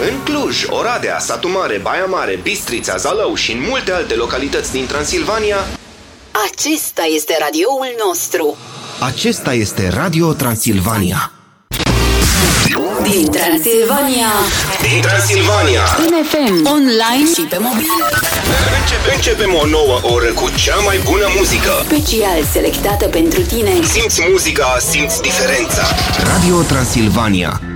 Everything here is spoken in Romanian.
În Cluj, Oradea, Satu Mare, Baia Mare, Bistrița, Zalău și în multe alte localități din Transilvania. Acesta este radioul nostru. Acesta este Radio Transilvania. Din Transilvania. Din Transilvania. În FM, online și pe mobil. Începem o nouă oră cu cea mai bună muzică. Special selectată pentru tine. Simți muzica, simți diferența. Radio Transilvania.